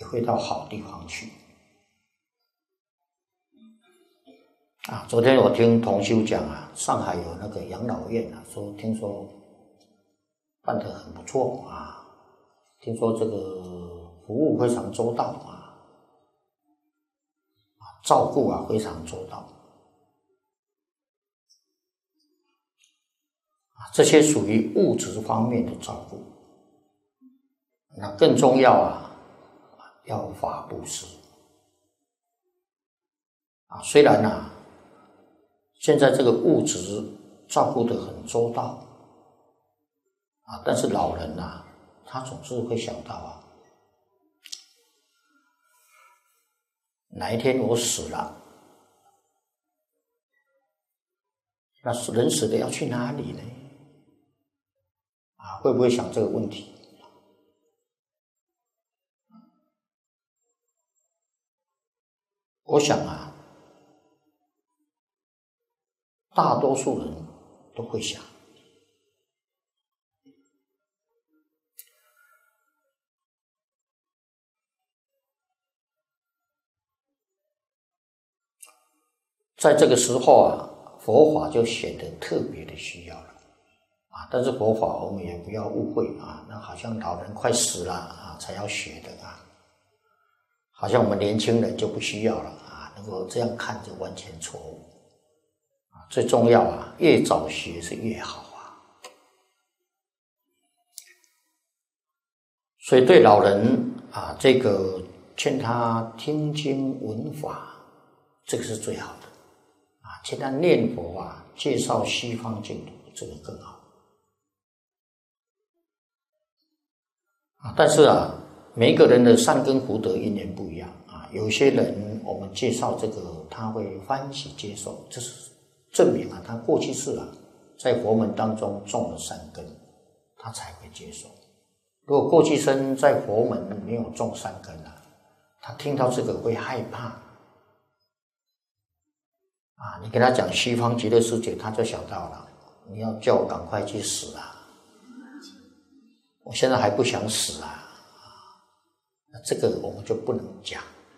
也会到好地方去。昨天我听同修讲上海有那个养老院听说办得很不错听说这个服务非常周到照顾非常周到这些属于物质方面的照顾。那更重要要法布施虽然现在这个物质照顾得很周到但是老人他总是会想到哪一天我死了，那人死了要去哪里呢？会不会想这个问题？我想大多数人都会想。在这个时候佛法就显得特别的需要了但是佛法我们也不要误会那好像老人快死了才要学的好像我们年轻人就不需要了如果这样看就完全错误最重要越早学是越好所以对老人这个劝他听经闻法，这个是最好的劝他念佛介绍西方净土，这个更好但是每一个人的善根福德因缘不一样有些人我们介绍这个他会欢喜接受，这是证明他过去世在佛门当中种了善根，他才会接受。如果过去生在佛门没有种善根他听到这个会害怕你跟他讲西方极乐世界，他就想到了你要叫我赶快去死我现在还不想死这个我们就不能讲。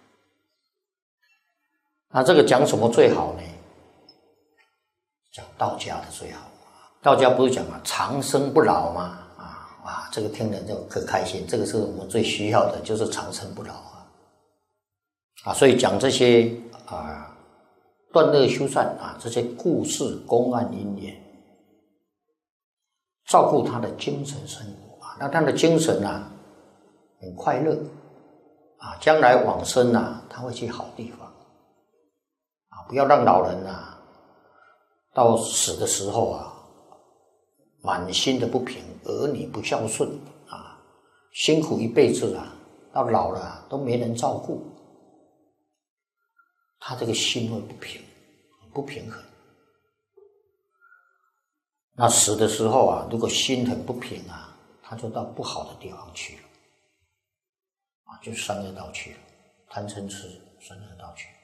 那这个讲什么最好呢？讲道家的最好。道家不是讲长生不老吗？这个听人就可开心，这个是我们最需要的，就是长生不老所以讲这些断恶修善这些故事公案因缘，照顾他的精神生活让他的精神很快乐将来往生他会去好地方不要让老人到死的时候满心的不平，儿女不孝顺辛苦一辈子到老了都没人照顾，他这个心会不平衡。那死的时候如果心很不平他就到不好的地方去了就三恶道去了，贪嗔痴三恶道去了。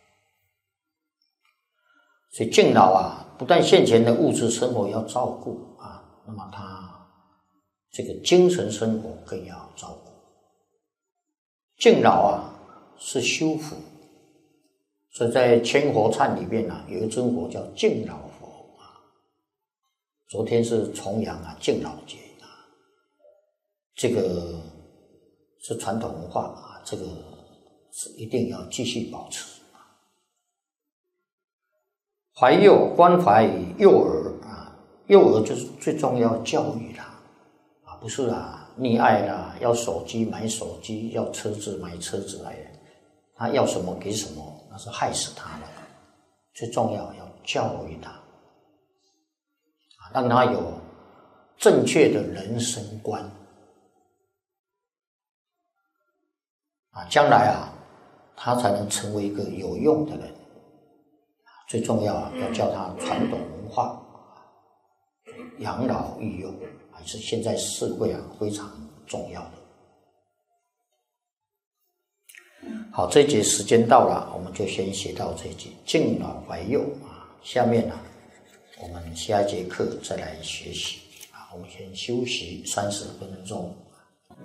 所以敬老不但现前的物质生活要照顾那么他这个精神生活更要照顾。敬老是修福，所以在千佛忏里面有一尊佛叫敬老佛昨天是重阳敬老节这个是传统文化这个是一定要继续保持。怀幼关怀幼儿幼儿就是最重要教育不是溺爱要手机买手机，要车子买车子来他要什么给什么，那是害死他了。最重要要教育他让他有正确的人生观将来他才能成为一个有用的人。最重要要教他传统文化，养老育幼还是现在社会非常重要的。好，这一节时间到了，我们就先学到这一节敬老怀幼下面我们下一节课再来学习我们先休息30分钟。